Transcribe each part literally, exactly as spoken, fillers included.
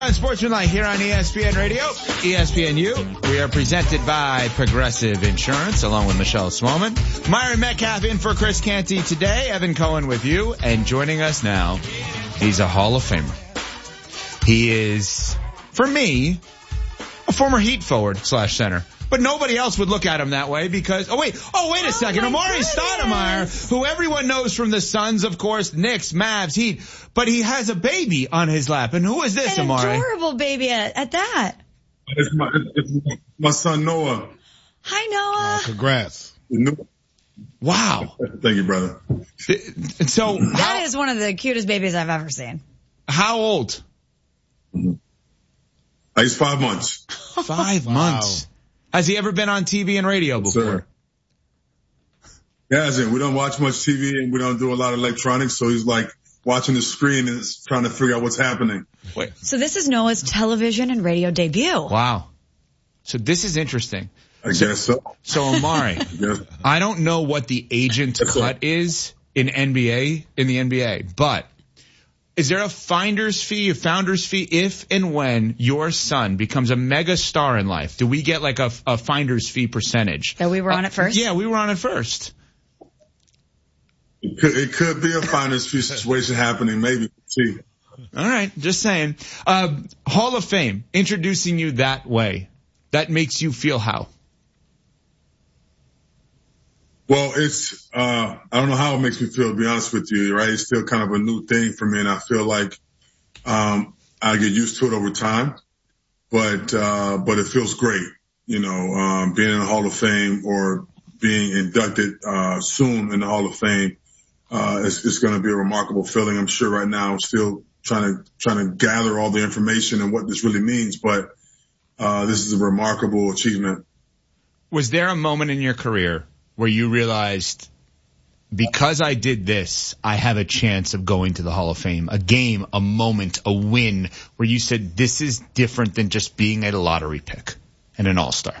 Sportsmanlike here on E S P N Radio, E S P N U. We are presented by Progressive Insurance, along with Michelle Swoman. Myron Metcalf in for Chris Canty today. Evan Cohen with you, and joining us now, he's a Hall of Famer. He is, for me, a former Heat forward slash center. But nobody else would look at him that way because, oh wait, oh wait a oh second, Amari Stoudemire, who everyone knows from the Suns, of course, Knicks, Mavs, Heat, but he has a baby on his lap. And who is this, An Amari? An adorable baby at, at that. It's my, it's my son, Noah. Hi, Noah. Oh, congrats. Wow. Thank you, brother. So That how, is one of the cutest babies I've ever seen. How old? Mm-hmm. He's five months. Five wow. months. Has he ever been on T V and radio before? Sir. He hasn't. We don't watch much T V and we don't do a lot of electronics, so he's like watching the screen and trying to figure out what's happening. Wait. So this is Noah's television and radio debut. Wow. So this is interesting. I so, guess so. So Amari, I, I don't know what the agent That's cut it. is in N B A, in the N B A, but is there a finder's fee, a founder's fee, if and when your son becomes a mega star in life? Do we get like a, a finder's fee percentage? That we were on uh, it first? Yeah, we were on it first. It could, it could be a finder's fee situation happening, maybe. See. All right, just saying. Uh, Hall of Fame, introducing you that way. That makes you feel how? Well, it's, uh, I don't know how it makes me feel, to be honest with you, right? It's still kind of a new thing for me, and I feel like, um, I get used to it over time, but, uh, but it feels great, you know, um, being in the Hall of Fame or being inducted, uh, soon in the Hall of Fame, uh, it's, it's going to be a remarkable feeling. I'm sure right now I'm still trying to, trying to gather all the information and what this really means, but, uh, this is a remarkable achievement. Was there a moment in your career where you realized, because I did this, I have a chance of going to the Hall of Fame, a game, a moment, a win, where you said this is different than just being a lottery pick and an all-star?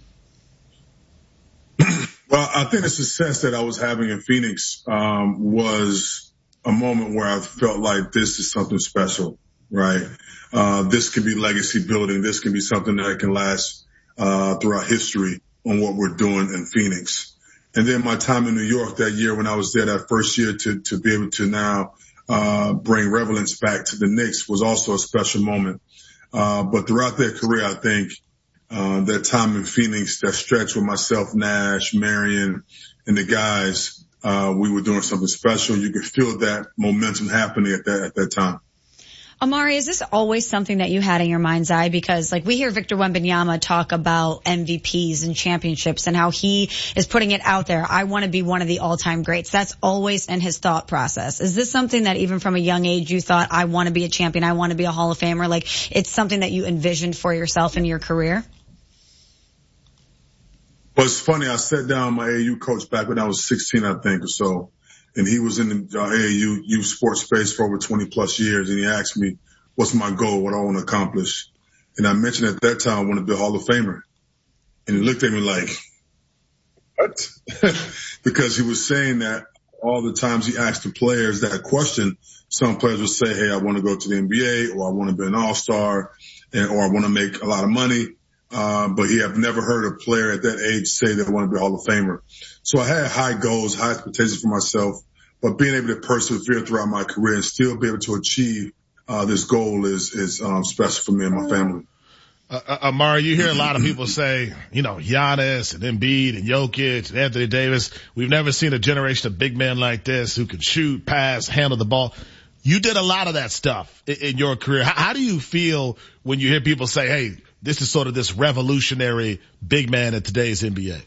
Well, I think the success that I was having in Phoenix um, was a moment where I felt like this is something special, right? Uh, this can be legacy building. This can be something that can last uh, throughout history on what we're doing in Phoenix. And then my time in New York that year when I was there that first year to, to be able to now, uh, bring relevance back to the Knicks was also a special moment. Uh, but throughout their career, I think, uh, that time in Phoenix, that stretch with myself, Nash, Marion, and the guys, uh, we were doing something special. You could feel that momentum happening at that, at that time. Amari, is this always something that you had in your mind's eye? Because like we hear Victor Wembanyama talk about M V Ps and championships and how he is putting it out there. I want to be one of the all-time greats. That's always in his thought process. Is this something that even from a young age you thought, I want to be a champion, I want to be a Hall of Famer? Like it's something that you envisioned for yourself in your career? Well, it's funny. I sat down with my A A U coach back when I was sixteen, I think, or so. And he was in the uh, A A U youth sports space for over twenty plus years. And he asked me, what's my goal? What I want to accomplish? And I mentioned at that time, I want to be a Hall of Famer. And he looked at me like, what? Because he was saying that all the times he asked the players that question, some players would say, hey, I want to go to the N B A, or I want to be an all-star, and, or I want to make a lot of money. Uh, but he have never heard a player at that age say they want to be a Hall of Famer. So I had high goals, high expectations for myself, but being able to persevere throughout my career and still be able to achieve uh, this goal is is um, special for me and my family. Uh, uh, Amari, you hear a lot of people say, you know, Giannis and Embiid and Jokic and Anthony Davis. We've never seen a generation of big men like this who can shoot, pass, handle the ball. You did a lot of that stuff in, in your career. How, how do you feel when you hear people say, hey, this is sort of this revolutionary big man in today's N B A?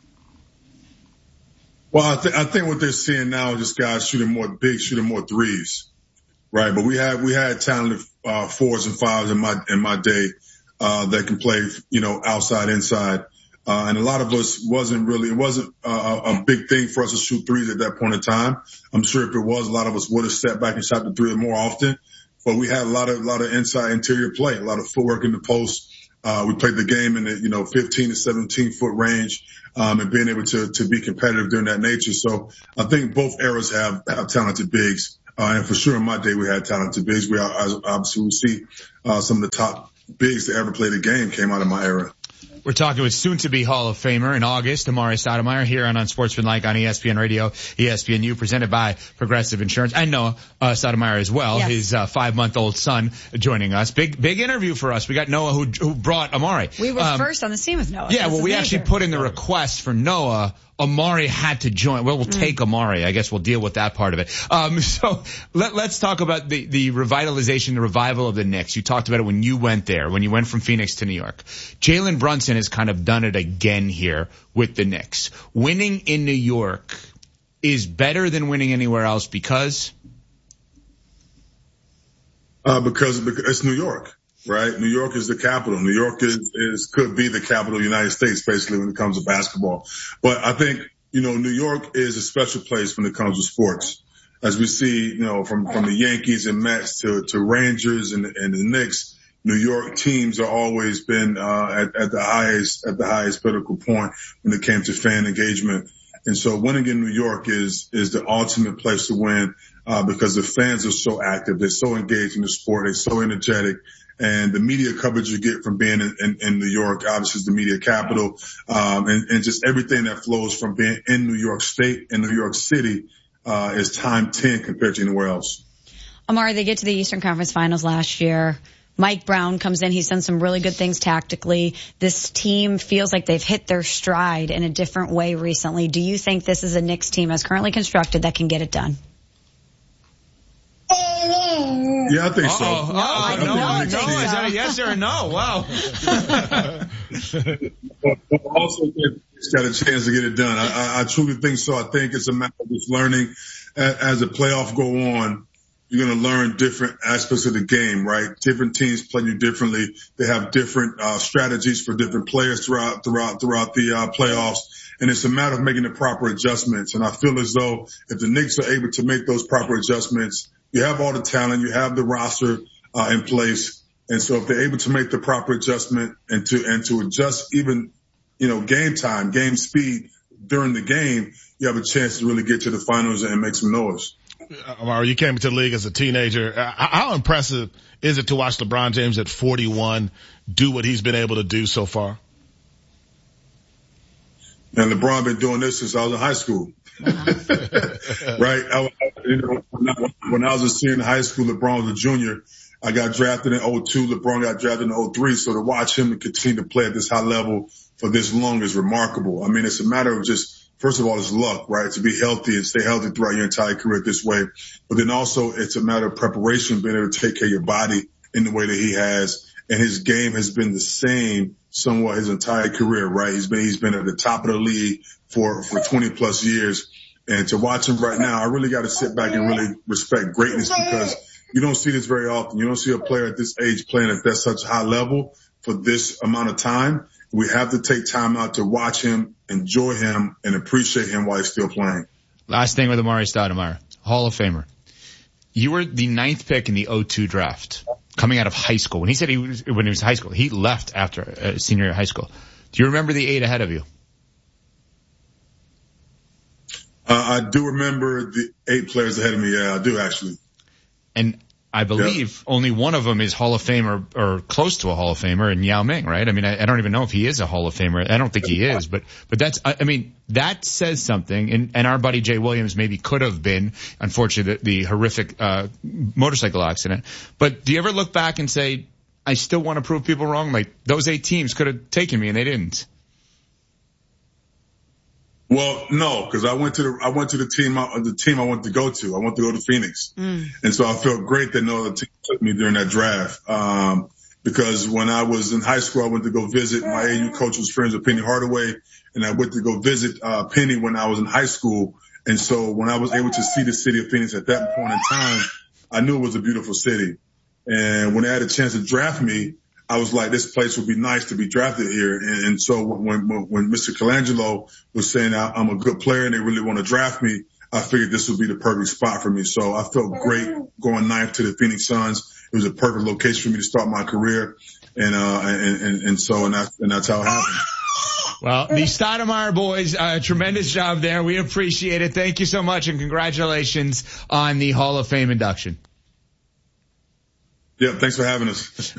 Well, I, th- I think what they're seeing now is just guys shooting more big, shooting more threes, right? But we had we had talented uh, fours and fives in my in my day uh, that can play, you know, outside, inside, uh, and a lot of us wasn't really it wasn't uh, a big thing for us to shoot threes at that point in time. I'm sure if it was, a lot of us would have stepped back and shot the three more often. But we had a lot of a lot of inside interior play, a lot of footwork in the post. Uh, we played the game in the, you know, fifteen to seventeen foot range, um, and being able to, to be competitive during that nature. So I think both eras have, have talented bigs. Uh, and for sure in my day, we had talented bigs. We obviously we see, uh, some of the top bigs to ever play the game came out of my era. We're talking with soon-to-be Hall of Famer in August, Amar'e Stoudemire, here on Unsportsmanlike on E S P N Radio, E S P N U, presented by Progressive Insurance. And Noah uh, Stoudemire as well, yes. His uh, five-month-old son joining us. Big big interview for us. We got Noah who, who brought Amar'e. We were um, first on the scene with Noah. Yeah, this well, we major. actually put in the request for Noah. Amar'e had to join. Well, we'll mm. take Amar'e. I guess we'll deal with that part of it. Um, so let, let's talk about the, the revitalization, the revival of the Knicks. You talked about it when you went there, when you went from Phoenix to New York. Jalen Brunson has kind of done it again here with the Knicks. Winning in New York is better than winning anywhere else because? Uh, because, because it's New York. Right? New York is the capital. New York is, is, could be the capital of the United States, basically, when it comes to basketball. But I think, you know, New York is a special place when it comes to sports. As we see, you know, from, from the Yankees and Mets to, to Rangers and, and the Knicks, New York teams have always been, uh, at, at the highest, at the highest pinnacle point when it came to fan engagement. And so winning in New York is, is the ultimate place to win, uh, because the fans are so active. They're so engaged in the sport. They're so energetic. And the media coverage you get from being in, in, in New York, obviously is the media capital, um, and, and just everything that flows from being in New York State and New York City, uh, is time ten compared to anywhere else. Amar'e, they get to the Eastern Conference Finals last year. Mike Brown comes in. He's done some really good things tactically. This team feels like they've hit their stride in a different way recently. Do you think this is a Knicks team as currently constructed that can get it done? Yeah, I think so. Uh-oh. No, I no, no, no, no. Is that a yes or a no? Wow. But also, it's got a chance to get it done. I, I, I truly think so. I think it's a matter of just learning as the playoff go on. You're going to learn different aspects of the game, right? Different teams play you differently. They have different uh, strategies for different players throughout throughout throughout the uh, playoffs. And it's a matter of making the proper adjustments. And I feel as though if the Knicks are able to make those proper adjustments, you have all the talent, you have the roster uh, in place. And so if they're able to make the proper adjustment and to and to adjust even, you know, game time, game speed during the game, you have a chance to really get to the finals and make some noise. Amar'e, you came into the league as a teenager. How impressive is it to watch LeBron James at forty-one do what he's been able to do so far? And LeBron been doing this since I was in high school. Right? I, you know, when, I, when I was a senior in high school, LeBron was a junior. I got drafted in oh two. LeBron got drafted in oh three. So to watch him continue to play at this high level for this long is remarkable. I mean, it's a matter of just, first of all, it's luck, right? To be healthy and stay healthy throughout your entire career this way. But then also it's a matter of preparation, being able to take care of your body in the way that he has. And his game has been the same somewhat his entire career, right? He's been, he's been at the top of the league for, for twenty plus years. And to watch him right now, I really got to sit back and really respect greatness because you don't see this very often. You don't see a player at this age playing at that such a high level for this amount of time. We have to take time out to watch him, enjoy him, and appreciate him while he's still playing. Last thing with Amar'e Stoudemire, Hall of Famer. You were the ninth pick in the oh two draft, coming out of high school. When he said he was, when he was in high school, he left after uh, senior year of high school. Do you remember the eight ahead of you? Uh, I do remember the eight players ahead of me. Yeah, I do actually. And I believe yep. only one of them is Hall of Famer or close to a Hall of Famer, and Yao Ming, right? I mean, I, I don't even know if he is a Hall of Famer. I don't think he is, but but that's, I, I mean, that says something. And, and our buddy Jay Williams maybe could have been, unfortunately, the, the horrific uh motorcycle accident. But do you ever look back and say, I still want to prove people wrong? Like those eight teams could have taken me and they didn't. Well, no, because I went to the I went to the team I, the team I wanted to go to. I wanted to go to Phoenix, mm. and so I felt great that no other team took me during that draft. Um, because when I was in high school, I went to go visit my A U coach was friends with Penny Hardaway, and I went to go visit uh Penny when I was in high school. And so when I was able to see the city of Phoenix at that point in time, I knew it was a beautiful city. And when they had a chance to draft me, I was like, this place would be nice to be drafted here. And, and so when, when, when Mister Colangelo was saying I'm a good player and they really want to draft me, I figured this would be the perfect spot for me. So I felt great going ninth to the Phoenix Suns. It was a perfect location for me to start my career. And, uh, and, and, and so, and that's, and that's how it happened. Well, the Stoudemire boys, uh, tremendous job there. We appreciate it. Thank you so much, and congratulations on the Hall of Fame induction. Yeah, thanks for having us.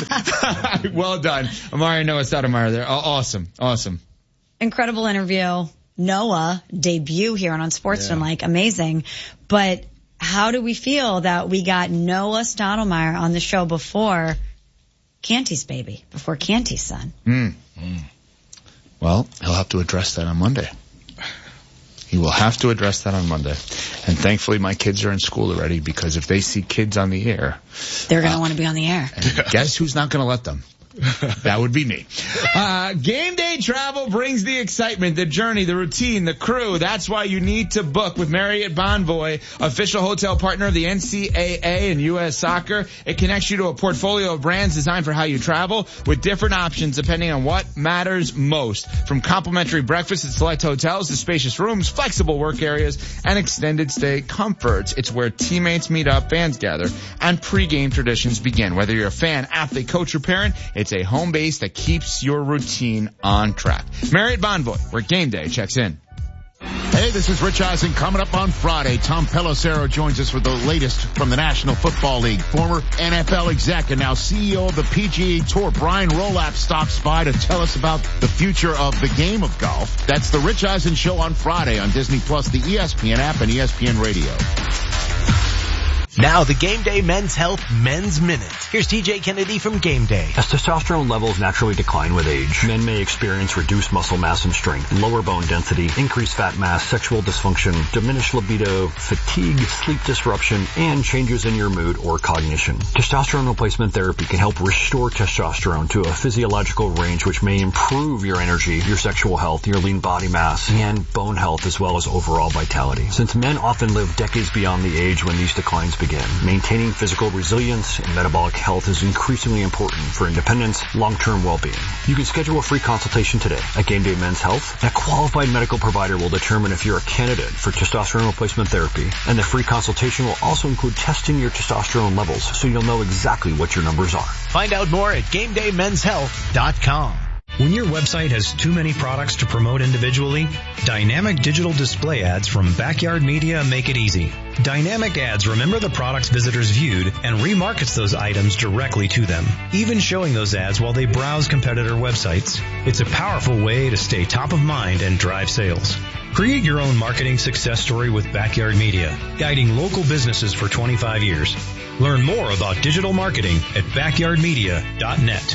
Well done. Amari and Noah Stoudemire there. Oh, awesome. Awesome. Incredible interview. Noah, debut here on Unsportsmanlike. Yeah. Amazing. But how do we feel that we got Noah Stoudemire on the show before Canty's baby, before Canty's son? Mm. Mm. Well, he'll have to address that on Monday. He will have to address that on Monday. And thankfully my kids are in school already, because if they see kids on the air, they're going to uh, want to be on the air. And guess who's not going to let them? That would be me. Uh, game day travel brings the excitement, the journey, the routine, the crew. That's why you need to book with Marriott Bonvoy, official hotel partner of the N C double A and U S Soccer. It connects you to a portfolio of brands designed for how you travel, with different options depending on what matters most. From complimentary breakfast at select hotels to spacious rooms, flexible work areas, and extended stay comforts. It's where teammates meet up, fans gather, and pregame traditions begin. Whether you're a fan, athlete, coach, or parent, it's a home base that keeps your routine on track. Marriott Bonvoy, where game day checks in. Hey, this is Rich Eisen. Coming up on Friday, Tom Pelissero joins us with the latest from the National Football League. Former N F L exec and now C E O of the P G A Tour, Brian Rolapp, stops by to tell us about the future of the game of golf. That's the Rich Eisen Show on Friday on Disney Plus, the E S P N app, and E S P N Radio. Now the Game Day Men's Health Men's Minute. Here's T J Kennedy from Game Day. As testosterone levels naturally decline with age, men may experience reduced muscle mass and strength, lower bone density, increased fat mass, sexual dysfunction, diminished libido, fatigue, sleep disruption, and changes in your mood or cognition. Testosterone replacement therapy can help restore testosterone to a physiological range which may improve your energy, your sexual health, your lean body mass, and bone health, as well as overall vitality. Since men often live decades beyond the age when these declines begin, maintaining physical resilience and metabolic health is increasingly important for independence, long-term well-being. You can schedule a free consultation today at Game Day Men's Health. A qualified medical provider will determine if you're a candidate for testosterone replacement therapy, and the free consultation will also include testing your testosterone levels so you'll know exactly what your numbers are. Find out more at game day men's health dot com. When your website has too many products to promote individually, dynamic digital display ads from Backyard Media make it easy. Dynamic ads remember the products visitors viewed and remarkets those items directly to them, even showing those ads while they browse competitor websites. It's a powerful way to stay top of mind and drive sales. Create your own marketing success story with Backyard Media, guiding local businesses for twenty-five years. Learn more about digital marketing at backyard media dot net.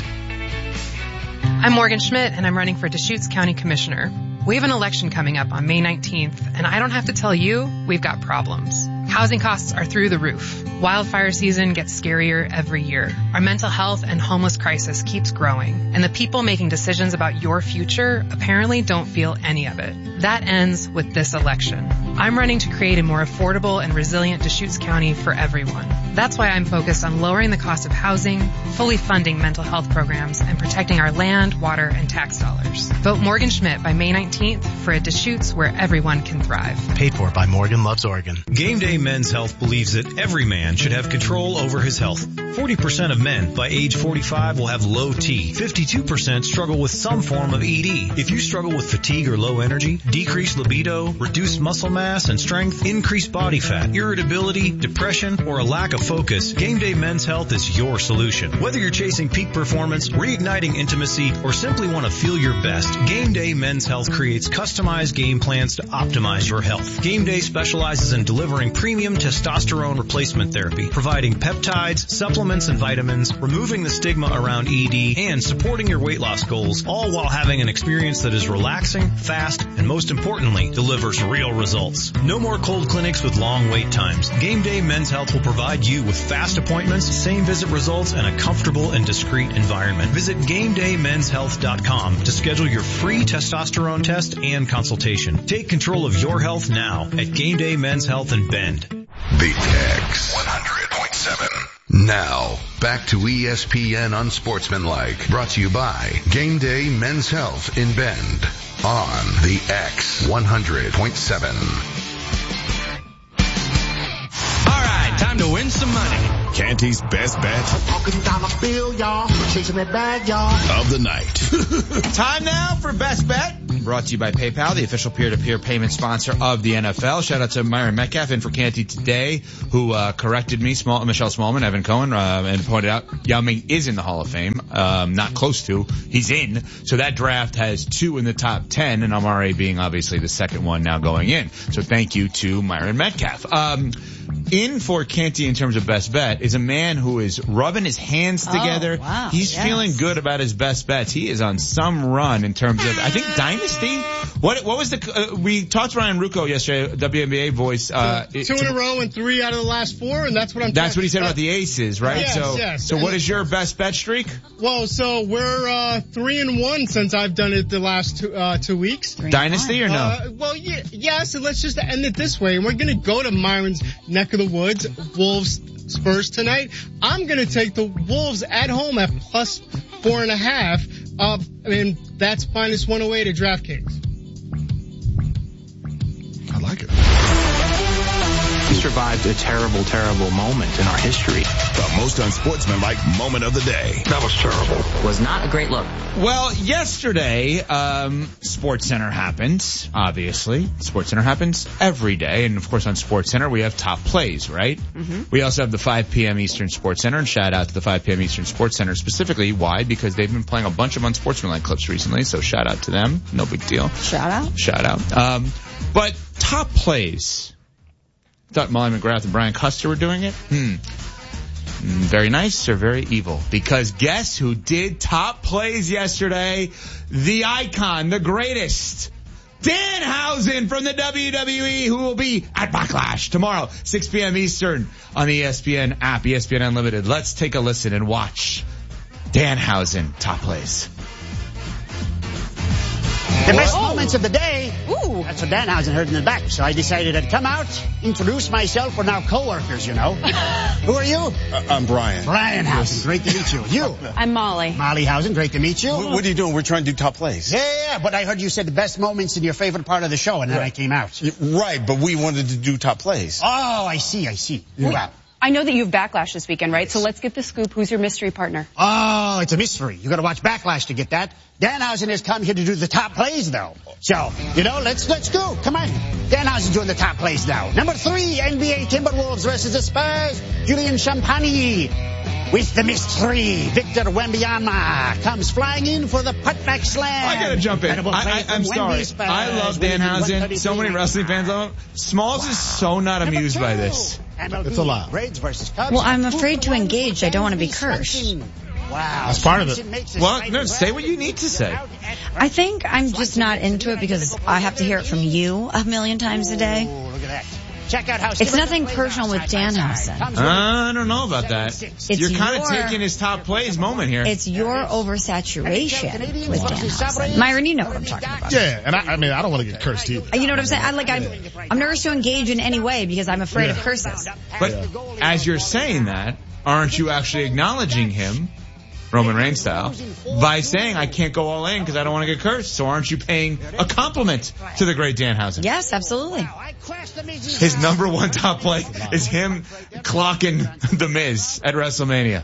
I'm Morgan Schmidt, and I'm running for Deschutes County Commissioner. We have an election coming up on May nineteenth, and I don't have to tell you, we've got problems. Housing costs are through the roof. Wildfire season gets scarier every year. Our mental health and homeless crisis keeps growing, and the people making decisions about your future apparently don't feel any of it. That ends with this election. I'm running to create a more affordable and resilient Deschutes County for everyone. That's why I'm focused on lowering the cost of housing, fully funding mental health programs, and protecting our land, water, and tax dollars. Vote Morgan Schmidt by May nineteenth for a Deschutes where everyone can thrive. Paid for by Morgan Loves Oregon. Game Day Men's Health believes that every man should have control over his health. forty percent of men by age forty-five will have low T. fifty-two percent struggle with some form of E D. If you struggle with fatigue or low energy, decreased libido, reduced muscle mass and strength, increased body fat, irritability, depression, or a lack of focus, Game Day Men's Health is your solution. Whether you're chasing peak performance, reigniting intimacy, or simply want to feel your best, Game Day Men's Health creates customized game plans to optimize your health. Game Day specializes in delivering premium testosterone replacement therapy, providing peptides, supplements, and vitamins, removing the stigma around E D, and supporting your weight loss goals, all while having an experience that is relaxing, fast, and most importantly, delivers real results. No more cold clinics with long wait times. Game Day Men's Health will provide you with fast appointments, same visit results, and a comfortable and discreet environment. Visit game day men's health dot com to schedule your free testosterone test and consultation. Take control of your health now at Game Day Men's Health in Bend. The X one hundred point seven. Now, back to E S P N Unsportsmanlike, brought to you by Game Day Men's Health in Bend on the X one hundred point seven. All right, time to win some money. Canty's best bet Walking down the field, y'all. Chasing that bag, y'all. of the night. Time now for Best Bet. Brought to you by PayPal, the official peer-to-peer payment sponsor of the N F L. Shout out to Myron Metcalf in for Canty today, who uh, corrected me, Small, Michelle Smallman, Evan Cohen, uh, and pointed out Yao Ming is in the Hall of Fame. Um, not close to. He's in. So that draft has two in the top ten, and Amari being obviously the second one now going in. So thank you to Myron Metcalf. Um, in for Canty in terms of Best Bet is a man who is rubbing his hands together. Oh, wow. He's Yes. feeling good about his best bets. He is on some run in terms of, I think, Dynasty. What what was the, uh, we talked to Ryan Rucco yesterday, W N B A voice. Uh, Two in a row and three out of the last four, and that's what I'm That's talking what he said about. about the Aces, right? Yes, so, yes. so what is your best bet streak? Well, so we're uh, three and one since I've done it the last two, uh, two weeks. Dynasty or no? Uh, well, yeah, yes, and let's just end it this way. And we're going to go to Myron's neck of the woods, Wolves Spurs tonight. I'm going to take the Wolves at home at plus four and a half. Uh, I mean, that's minus one oh eight at DraftKings. I like it. We survived a terrible, terrible moment in our history. The most unsportsmanlike moment of the day. That was terrible. Was not a great look. Well, yesterday, um, SportsCenter happened, obviously. SportsCenter happens every day. And, of course, on SportsCenter, we have top plays, right? Mm-hmm. We also have the five p.m. Eastern SportsCenter. And shout out to the five p.m. Eastern SportsCenter specifically. Why? Because they've been playing a bunch of unsportsmanlike clips recently. So shout out to them. No big deal. Shout out. Shout out. Um, but top plays. Thought Molly McGrath and Brian Custer were doing it. Hmm. Very nice or very evil? Because guess who did top plays yesterday? The icon, the greatest, Danhausen from the W W E, who will be at Backlash tomorrow, six p.m. Eastern on the E S P N app, E S P N Unlimited. Let's take a listen and watch Danhausen top plays. The best moments of the day. Ooh. That's what Danhausen heard in the back. So I decided I'd come out, introduce myself. We're now co-workers, you know. Who are you? Uh, I'm Brian. Brian Hausen. Yes. Great to meet you. You? I'm Molly. Molly Hausen. Great to meet you. What, what are you doing? We're trying to do top plays. Yeah, yeah, but I heard you said the best moments in your favorite part of the show, and then right. I came out. Right, but we wanted to do top plays. Oh, I see, I see. Yeah. Wow. I know that you have Backlash this weekend, right? So let's get the scoop. Who's your mystery partner? Oh, it's a mystery. You got to watch Backlash to get that. Danhausen has come here to do the top plays, though. So, you know, let's let's go. Come on. Danhausen's doing the top plays now. Number three, N B A Timberwolves versus the Spurs. Julian Champagny with the mystery. Victor Wembanyama comes flying in for the putback slam. I gotta jump in. I, I, I'm sorry. I love Danhausen. So many wrestling fans love him. Smalls wow. is so not amused by this. It's a lot. Well, I'm afraid to engage. I don't want to be cursed. Wow. That's part of it. Well, no, say what you need to say. I think I'm just not into it because I have to hear it from you a million times a day. Ooh, look at that. Check out how it's nothing personal with Danhausen. Uh, I don't know about that. It's You're kind of taking his top plays moment here. It's your oversaturation with Danhausen. Myron, you know what I'm talking about. Yeah, and I, I mean, I don't want to get cursed either. You know what I'm saying? I, like, I'm, I'm nervous to engage in any way because I'm afraid yeah. of curses. But yeah. as you're saying that, aren't you actually acknowledging him, Roman Reigns style, by saying I can't go all in because I don't want to get cursed? So aren't you paying a compliment to the great Danhausen? Yes, absolutely. His number one top play is him clocking The Miz at WrestleMania.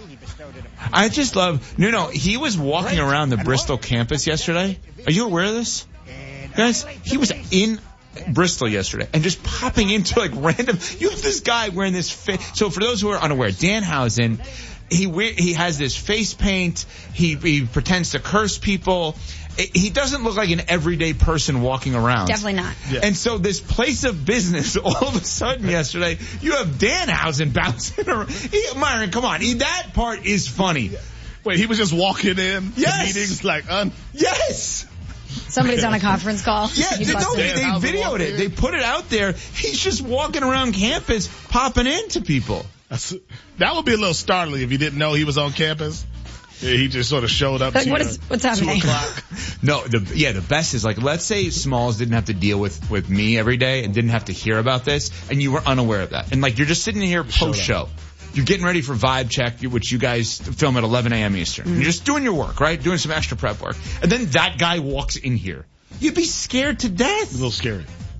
I just love, no, no, he was walking around the Bristol campus yesterday. Are you aware of this? Guys, he was in Bristol yesterday and just popping into like random, you have this guy wearing this face. So for those who are unaware, Danhausen, he we- he has this face paint. He he pretends to curse people. He doesn't look like an everyday person walking around. Definitely not. Yeah. And so this place of business, all of a sudden yesterday, you have Danhausen bouncing around. He, Myron, come on. He, that part is funny. Wait, he was just walking in yes. to meetings like, un- yes. Somebody's on a conference call. Yeah, they, no, they, they videoed it. They put it out there. He's just walking around campus, popping into people. That's, that would be a little startling if you didn't know he was on campus. Yeah, he just sort of showed up. Like, to what is, what's happening? Two o'clock. No, the yeah, the best is like, let's say Smalls didn't have to deal with with me every day and didn't have to hear about this, and you were unaware of that, and like you're just sitting here post show. You're getting ready for Vibe Check, which you guys film at eleven a.m. Eastern. Mm-hmm. You're just doing your work, right? Doing some extra prep work. And then that guy walks in here. You'd be scared to death. A little scary.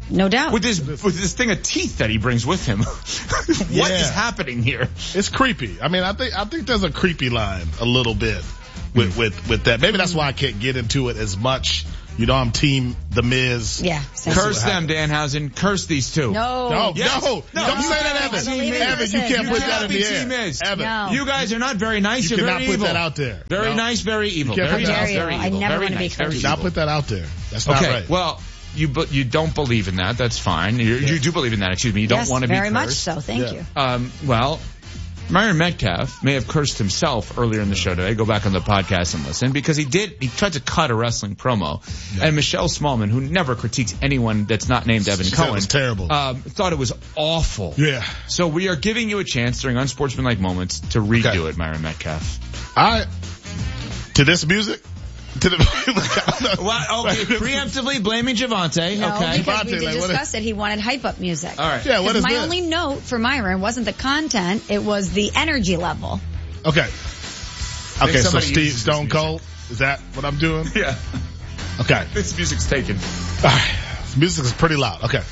No doubt. With this with this thing of teeth that he brings with him. What Yeah. is happening here? It's creepy. I mean, I think I think there's a creepy line a little bit with with with that. Maybe that's why I can't get into it as much. You know, I'm team The Miz. Yeah. Curse them, Danhausen. Curse these two. No. No, Yes. no, No, don't you say that, can't Evan. believe it, Evan, you listen. can't You put can't that in be the Team air. Miz. Evan, No. You guys are not very nice. you You're cannot very put evil. that out there. Very No. nice, very evil. can't Very put that nice, out there. very I evil. never very wanna be nice, very cursed. evil. Not put that out there. That's not Okay, right. well, you but you don't believe in that. That's fine. You, you do believe in that. Excuse me. You don't Yes, want to be very much cursed. so. Thank Yeah. you. Um, well, Myron Metcalf may have cursed himself earlier in the show today. Go back on the podcast and listen because he did. He tried to cut a wrestling promo, Yeah. and Michelle Smallman, who never critiques anyone that's not named Evan She said Cohen, it was terrible. Um, thought it was awful. Yeah. So we are giving you a chance during unsportsmanlike moments to redo Okay. it, Myron Metcalf. I to this music to the. Well, okay, preemptively blaming Javante. No, okay. because we Javante, did like, what discuss it. He wanted hype up music. All right. Yeah, what is my this? only note for Myron wasn't the content; it was the energy level. Okay. Okay, so somebody Steve uses Stone this Cold, is that what I'm doing? Yeah. Okay. This music's taken. All right. This music is pretty loud. Okay.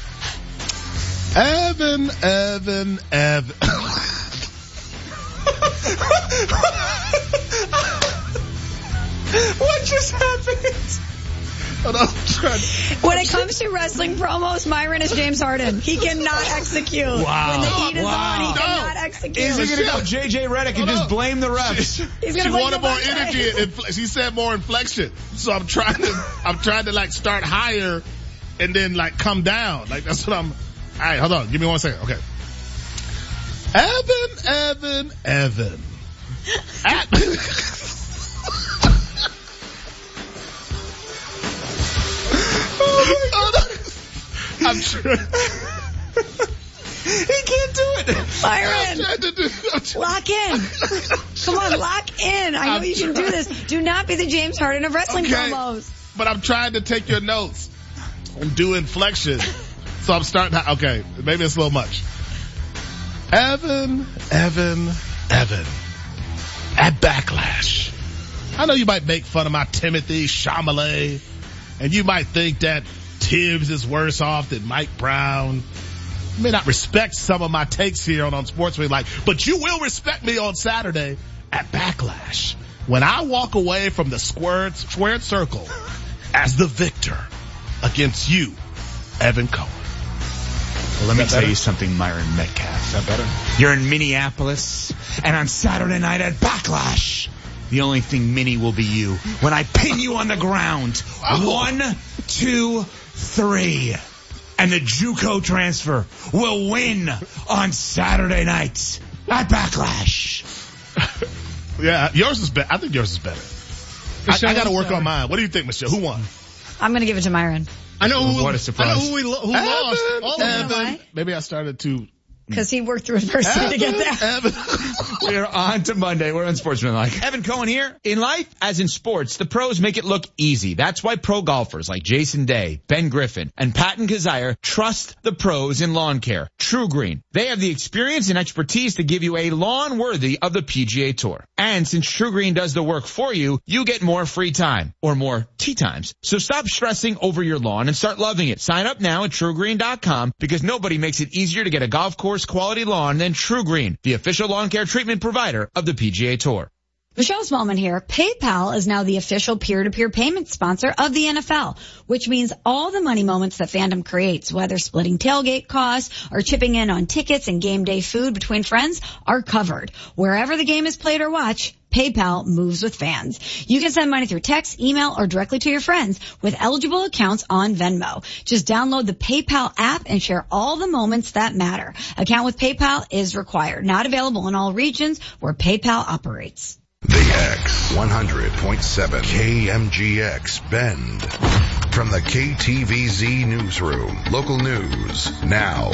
Evan, Evan, Evan. What just happened? Hold on, I'm trying to- When it comes to wrestling promos, Myron is James Harden. He cannot execute. Wow. When the heat is Wow. on, he No. cannot execute. Is he going to go J J Redick and Hold just on. blame the refs? He's She gonna blame wanted more Javante. energy. And infl- she said more inflection. So I'm trying to, I'm trying to like start higher and then like come down. Like that's what I'm, all right, hold on. Give me one second. Okay. Evan, Evan, Evan. At- I'm trying. He can't do it. I'm Byron, trying to do. I'm trying- lock in. Come on, lock in. I know I'm you can do this. Do not be the James Harden of wrestling Okay. promos. But I'm trying to take your notes and do inflection. So I'm starting to, okay, maybe it's a little much. Evan, Evan, Evan. At Backlash. I know you might make fun of my Timothy Chalamet, and you might think that Tibbs is worse off than Mike Brown. You may not respect some of my takes here on, on Sportsman, like, but you will respect me on Saturday at Backlash when I walk away from the squared, squared circle as the victor against you, Evan Cohen. Well, let me Is that tell better? you something, Myron Metcalf. Is that better? You're in Minneapolis, and on Saturday night at Backlash, the only thing mini will be you when I pin you on the ground. Wow. One, two, three. And the JUCO transfer will win on Saturday night at Backlash. Yeah, yours is better. I think yours is better. I, I got to work on mine. What do you think, Michelle? Who won? I'm going to give it to Myron. I know who. What a surprise. I know who, we lo- who lost. All of them. Evan. Why? Maybe I started to. Because he worked through adversity to get there. Evan. We are on to Monday. We're unsportsmanlike. Evan Cohen here. In life, as in sports, the pros make it look easy. That's why pro golfers like Jason Day, Ben Griffin, and Patton Kazire trust the pros in lawn care. True Green. They have the experience and expertise to give you a lawn worthy of the P G A Tour. And since True Green does the work for you, you get more free time or more tee times. So stop stressing over your lawn and start loving it. Sign up now at true green dot com because nobody makes it easier to get a golf course quality lawn than True Green, the official lawn care treatment provider of the P G A Tour. Michelle Smallman here. PayPal is now the official peer-to-peer payment sponsor of the N F L, which means all the money moments that fandom creates, whether splitting tailgate costs or chipping in on tickets and game day food between friends, are covered. Wherever the game is played or watched, PayPal moves with fans. You can send money through text, email, or directly to your friends with eligible accounts on Venmo. Just download the PayPal app and share all the moments that matter. Account with PayPal is required. Not available in all regions where PayPal operates. The X one hundred point seven K M G X Bend. From the K T V Z newsroom, local news now.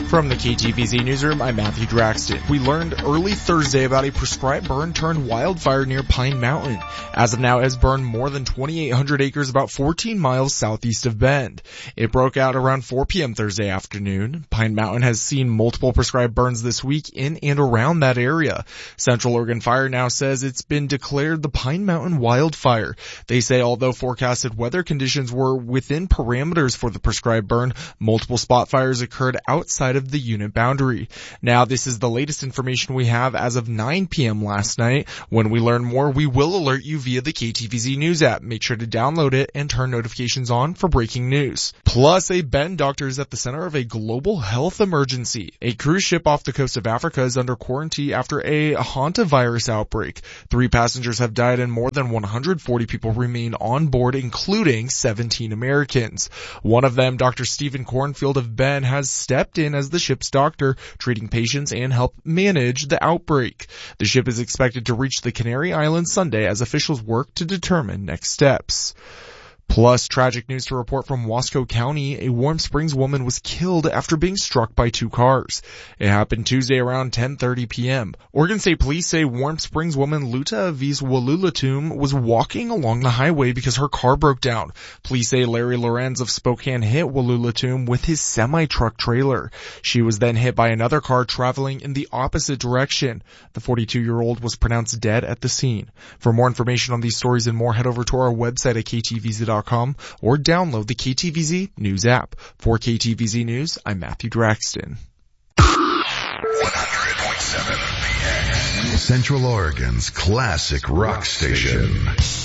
From the K T V Z newsroom, I'm Matthew Draxton. We learned early Thursday about a prescribed burn turned wildfire near Pine Mountain. As of now, it has burned more than twenty-eight hundred acres about fourteen miles southeast of Bend. It broke out around four p.m. Thursday afternoon. Pine Mountain has seen multiple prescribed burns this week in and around that area. Central Oregon Fire now says it's been declared the Pine Mountain wildfire. They say although forecasted weather conditions were within parameters for the prescribed burn, multiple spot fires occurred outside of the unit boundary. Now, this is the latest information we have as of nine p.m. last night. When we learn more, we will alert you via the K T V Z News app. Make sure to download it and turn notifications on for breaking news. Plus, a Bend doctor is at the center of a global health emergency. A cruise ship off the coast of Africa is under quarantine after a hantavirus outbreak. Three passengers have died and more than one hundred forty people remain on board, including seventeen Americans. One of them, Doctor Stephen Cornfield of Bend, has stepped in as the ship's doctor, treating patients and help manage the outbreak. The ship is expected to reach the Canary Islands Sunday as officials work to determine next steps. Plus, tragic news to report from Wasco County. A Warm Springs woman was killed after being struck by two cars. It happened Tuesday around ten thirty p.m. Oregon State Police say Warm Springs woman Luta Avis Walulatum was walking along the highway because her car broke down. Police say Larry Lorenz of Spokane hit Walulatum with his semi-truck trailer. She was then hit by another car traveling in the opposite direction. The forty-two-year-old was pronounced dead at the scene. For more information on these stories and more, head over to our website at k t v z dot com or download the K T V Z News app. For K T V Z News, I'm Matthew Draxton. one hundred point seven Central Oregon's classic rock station.